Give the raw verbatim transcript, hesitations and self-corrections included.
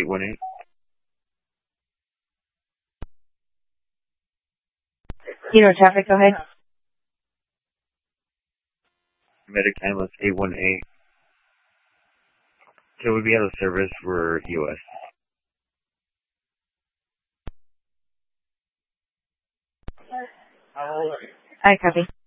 eight one eight. You know traffic, go ahead. Medic Ambulance eight one eight. Can we be out of service for U S? I copy.